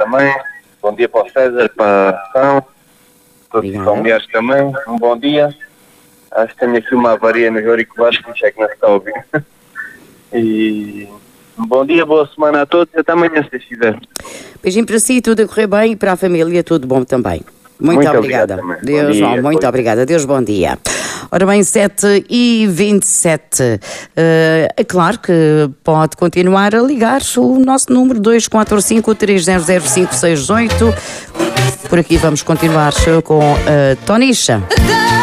também. Bom dia para o César, para a São. Todos os familiares também. Um bom dia. Acho que tenho aqui uma avaria nos auriculares, que é que não se está a ouvir. E um bom dia, boa semana a todos. Até amanhã, se quiser. Beijinho para si, tudo a correr bem, e para a família tudo bom também. Muito obrigada. Deus, João, muito obrigada. Deus, bom dia. Ora bem, 7h27. É claro que pode continuar a ligar o nosso número 245-300-0568. Por aqui vamos continuar com a Tonisha.